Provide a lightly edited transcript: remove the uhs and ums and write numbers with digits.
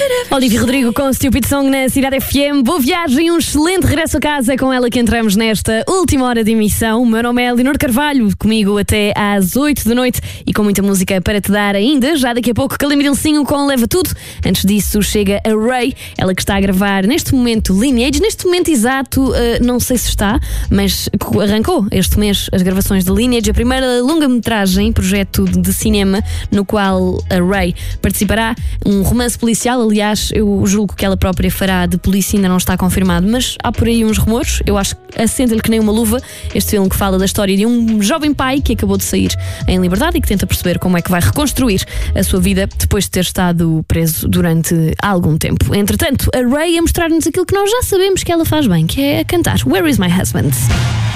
Olivia Rodrigo com Stupid Song na Cidade FM. Boa viagem, um excelente regresso a casa. É com ela que entramos nesta última hora de emissão. O meu nome é Leonor Carvalho, comigo até às 8 da noite e com muita música para te dar ainda. Já daqui a pouco, Calamidilcinho com Leva Tudo. Antes disso, chega a Ray, ela que está a gravar neste momento Lineage. Neste momento exato, não sei se está, mas arrancou este mês as gravações de Lineage, a primeira longa-metragem, projeto de cinema no qual a Ray participará. Um romance policial, aliás, eu julgo que ela própria fará de polícia, ainda não está confirmado, mas há por aí uns rumores. Eu acho que assenta-lhe que nem uma luva este filme que fala da história de um jovem pai que acabou de sair em liberdade e que tenta perceber como é que vai reconstruir a sua vida depois de ter estado preso durante algum tempo. Entretanto, a Ray a mostrar-nos aquilo que nós já sabemos que ela faz bem, que é a cantar Where is my husband?